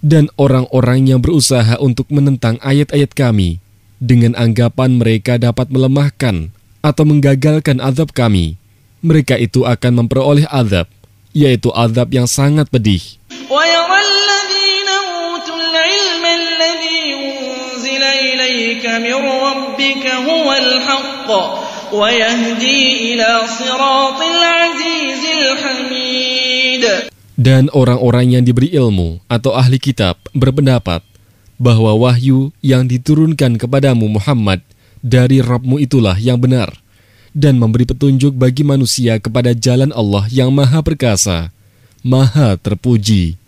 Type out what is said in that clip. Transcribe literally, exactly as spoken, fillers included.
Dan orang-orang yang berusaha untuk menentang ayat-ayat kami, dengan anggapan mereka dapat melemahkan atau menggagalkan azab kami, mereka itu akan memperoleh azab, yaitu azab yang sangat pedih. Dan orang-orang yang diberi ilmu atau ahli kitab berpendapat bahwa wahyu yang diturunkan kepadamu Muhammad dari Rabb-Mu itulah yang benar dan memberi petunjuk bagi manusia kepada jalan Allah yang maha perkasa, maha terpuji.